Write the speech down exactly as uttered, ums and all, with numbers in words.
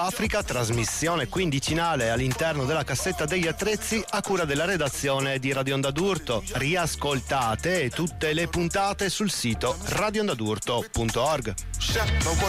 Africa, trasmissione quindicinale all'interno della cassetta degli attrezzi a cura della redazione di Radio Onda d'Urto. Riascoltate tutte le puntate sul sito radio onda d'urto punto org.